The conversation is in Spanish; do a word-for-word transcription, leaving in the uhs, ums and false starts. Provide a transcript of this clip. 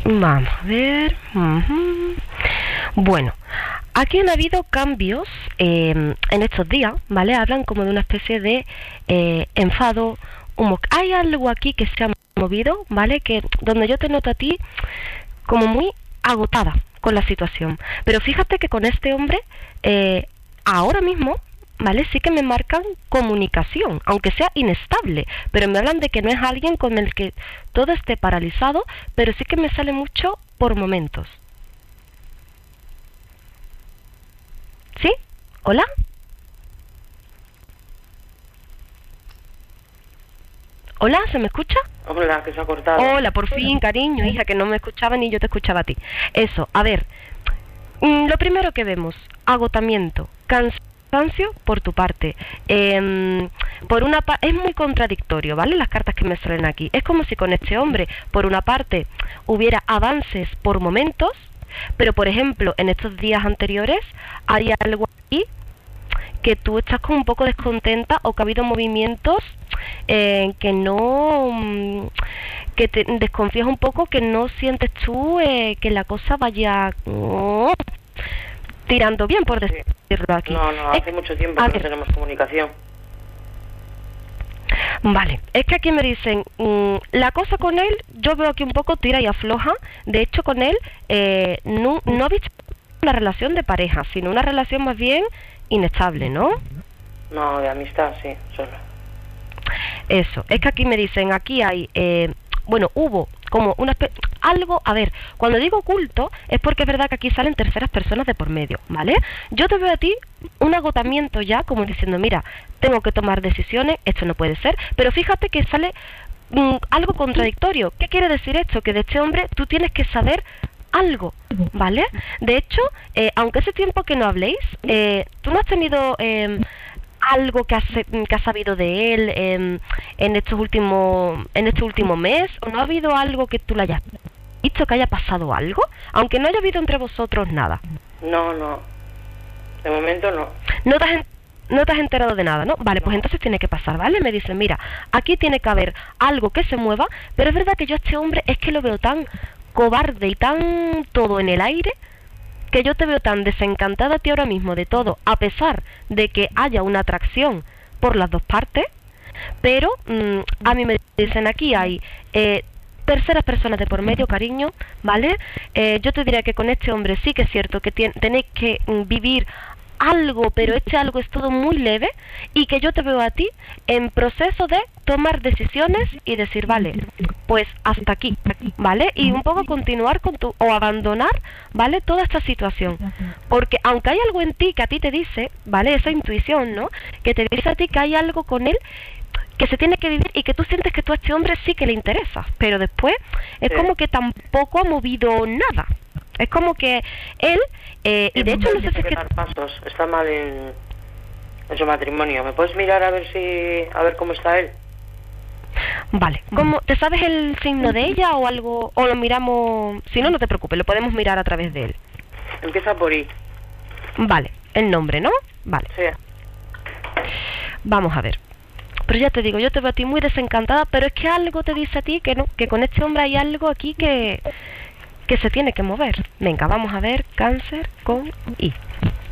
Vamos a ver. Uh-huh. Bueno, aquí han habido cambios eh, en estos días, ¿vale? Hablan como de una especie de eh, enfado. Humo. Hay algo aquí que se ha movido, ¿vale? Que donde yo te noto a ti como muy agotada con la situación. Pero fíjate que con este hombre, eh, ahora mismo, ¿vale? Sí que me marcan comunicación, aunque sea inestable, pero me hablan de que no es alguien con el que todo esté paralizado, pero sí que me sale mucho por momentos. ¿Sí? ¿Hola? ¿Hola? ¿Se me escucha? Hola, que se ha cortado. Hola, por fin, cariño, hija, que no me escuchaba ni yo te escuchaba a ti. Eso, a ver, mm, lo primero que vemos, agotamiento, cansancio por tu parte. Eh, por una pa- es muy contradictorio, ¿vale? Las cartas que me salen aquí. Es como si con este hombre, por una parte, hubiera avances por momentos, pero por ejemplo, en estos días anteriores, hay algo aquí que tú estás como un poco descontenta o que ha habido movimientos eh, que no mm, que te desconfías un poco, que no sientes tú eh, que la cosa vaya oh, tirando bien, por decirlo aquí. No, no, hace es, mucho tiempo que no tenemos comunicación. Vale, es que aquí me dicen, mmm, la cosa con él, yo veo aquí un poco tira y afloja. De hecho, con él eh, no, no ha visto una relación de pareja, sino una relación más bien inestable, ¿no? No, de amistad, sí, solo. Eso, es que aquí me dicen, aquí hay, eh, bueno, hubo como una algo, a ver, cuando digo oculto, es porque es verdad que aquí salen terceras personas de por medio, ¿vale? Yo te veo a ti un agotamiento ya, como diciendo, mira, tengo que tomar decisiones, esto no puede ser, pero fíjate que sale mm, algo contradictorio. ¿Qué quiere decir esto? Que de este hombre tú tienes que saber algo, ¿vale? De hecho, eh, aunque hace tiempo que no habléis, eh, tú no has tenido eh, algo que has, que has sabido de él eh, en estos últimos en este último mes, o no ha habido algo que tú le hayas visto, que haya pasado algo, aunque no haya habido entre vosotros nada. No, no, de momento no. No te has, no te has enterado de nada, ¿no? Vale, pues entonces tiene que pasar, ¿vale? Me dicen, mira, aquí tiene que haber algo que se mueva, pero es verdad que yo a este hombre es que lo veo tan cobarde y tan todo en el aire, que yo te veo tan desencantada a ti ahora mismo de todo, a pesar de que haya una atracción por las dos partes, pero mmm, a mí me dicen aquí hay eh, terceras personas de por medio, cariño, ¿vale? Eh, yo te diría que con este hombre sí que es cierto que tenéis que mm, vivir algo, pero este algo es todo muy leve, y que yo te veo a ti en proceso de tomar decisiones y decir, vale, pues hasta aquí, ¿vale? Y un poco continuar con tu, o abandonar, ¿vale? Toda esta situación. Porque aunque hay algo en ti que a ti te dice, ¿vale? Esa intuición, ¿no? Que te dice a ti que hay algo con él que se tiene que vivir y que tú sientes que tú a este hombre sí que le interesa, pero después es Sí. como que tampoco ha movido nada. Es como que él, eh, y de hecho no sé si es que... dar pasos, está mal en, en su matrimonio. ¿Me puedes mirar a ver si, a ver cómo está él? Vale, ¿cómo, ¿te sabes el signo de ella o algo? O lo miramos, si no, no te preocupes, lo podemos mirar a través de él. Empieza por I. Vale, el nombre, ¿no? Vale. Sí. Vamos a ver. Pero ya te digo, yo te veo a ti muy desencantada, pero es que algo te dice a ti que no, que con este hombre hay algo aquí que, que se tiene que mover. Venga, vamos a ver, Cáncer con I.